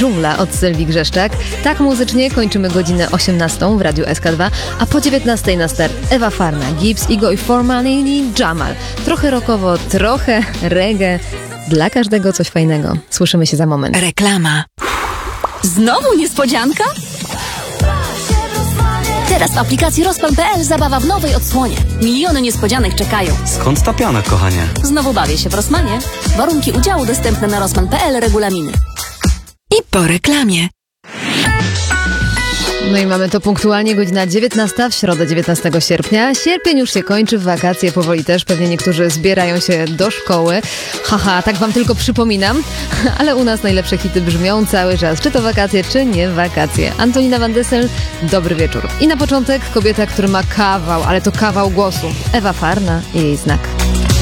Dżungla od Sylwii Grzeszczak. Tak muzycznie kończymy godzinę 18 w Radiu SK2, a po 19 na start Ewa Farna, Gibbs, Igo i Forman i Jamal. Trochę rockowo, trochę reggae. Dla każdego coś fajnego. Słyszymy się za moment. Reklama. Znowu niespodzianka? Teraz w aplikacji Rozpal.pl zabawa w nowej odsłonie. Miliony niespodzianek czekają. Skąd ta piana, kochanie? Znowu bawię się w Rossmanie. Warunki udziału dostępne na Rossmann.pl, regulaminy. I po reklamie. No i mamy to punktualnie godzina 19 w środę 19 sierpnia. Sierpień już się kończy, w wakacje powoli też. Pewnie niektórzy zbierają się do szkoły. Haha, tak wam tylko przypominam. Ale u nas najlepsze hity brzmią cały czas. Czy to wakacje, czy nie wakacje. Antonina Van Dessel, dobry wieczór. I na początek kobieta, która ma kawał, ale to kawał głosu. Ewa Farna i jej znak.